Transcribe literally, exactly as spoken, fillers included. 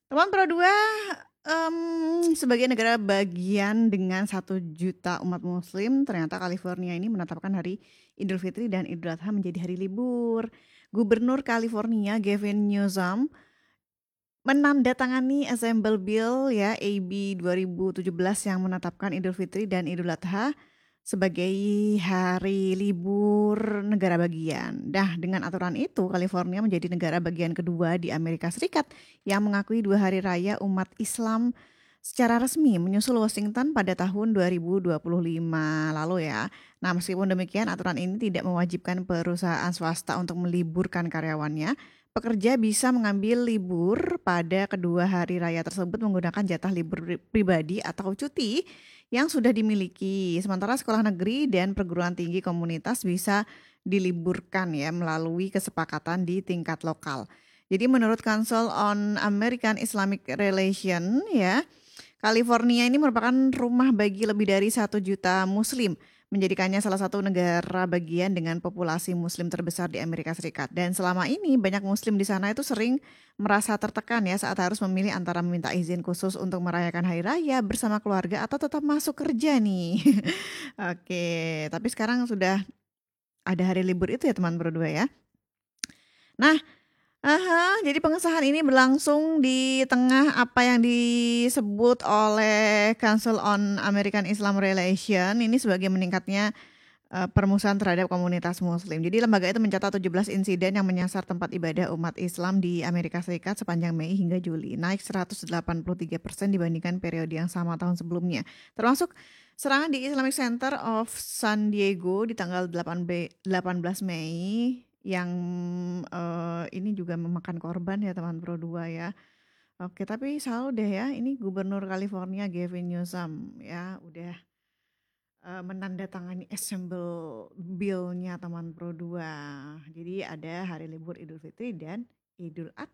Teman Pro dua, mmm, sebagai negara bagian dengan satu juta umat muslim, ternyata California ini menetapkan hari Idul Fitri dan Idul Adha menjadi hari libur. Gubernur California Gavin Newsom menandatangani Assembly Bill ya A B dua ribu tujuh belas yang menetapkan Idul Fitri dan Idul Adha sebagai hari libur negara bagian. Nah, dengan aturan itu California menjadi negara bagian kedua di Amerika Serikat yang mengakui dua hari raya umat Islam secara resmi menyusul Washington pada tahun dua ribu dua puluh lima lalu ya. Nah, meskipun demikian aturan ini tidak mewajibkan perusahaan swasta untuk meliburkan karyawannya. Pekerja bisa mengambil libur pada kedua hari raya tersebut menggunakan jatah libur pri- pribadi atau cuti yang sudah dimiliki. Sementara sekolah negeri dan perguruan tinggi komunitas bisa diliburkan ya melalui kesepakatan di tingkat lokal. Jadi menurut Council on American Islamic Relation ya, California ini merupakan rumah bagi lebih dari satu juta muslim, menjadikannya salah satu negara bagian dengan populasi muslim terbesar di Amerika Serikat. Dan selama ini banyak muslim di sana itu sering merasa tertekan ya saat harus memilih antara meminta izin khusus untuk merayakan hari raya bersama keluarga atau tetap masuk kerja nih. Oke, tapi sekarang sudah ada hari libur itu ya teman berdua ya. Nah, aha, jadi pengesahan ini berlangsung di tengah apa yang disebut oleh Council on American Islam Relation ini sebagai meningkatnya eh, permusuhan terhadap komunitas muslim. Jadi lembaga itu mencatat tujuh belas insiden yang menyasar tempat ibadah umat Islam di Amerika Serikat sepanjang Mei hingga Juli, naik seratus delapan puluh tiga persen dibandingkan periode yang sama tahun sebelumnya. Termasuk serangan di Islamic Center of San Diego di tanggal delapan Be- delapan belas Mei yang eh, ini juga memakan korban ya teman Pro dua ya. Oke, tapi salut deh ya, ini Gubernur California Gavin Newsom ya udah eh, menandatangani Assemble Bill-nya teman Pro dua. Jadi ada hari libur Idul Fitri dan Idul Adha.